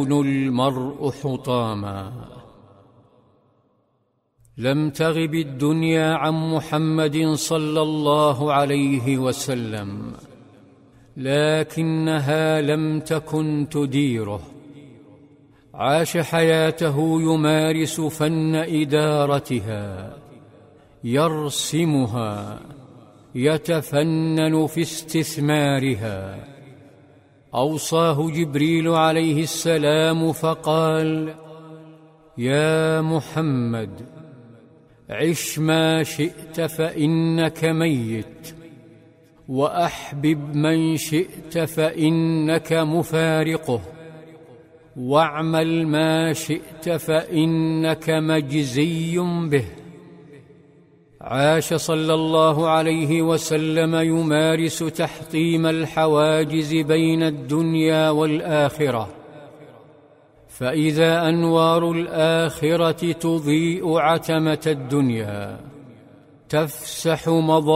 المرء حطاما. لم تغب الدنيا عن محمد صلى الله عليه وسلم، لكنها لم تكن تديره. عاش حياته يمارس فن إدارتها، يرسمها، يتفنن في استثمارها. أوصاه جبريل عليه السلام فقال: يا محمد، عش ما شئت فإنك ميت، وأحبب من شئت فإنك مفارقه، واعمل ما شئت فإنك مجزي به. عاش صلى الله عليه وسلم يمارس تحطيم الحواجز بين الدنيا والآخرة، فإذا أنوار الآخرة تضيء عتمة الدنيا، تفسح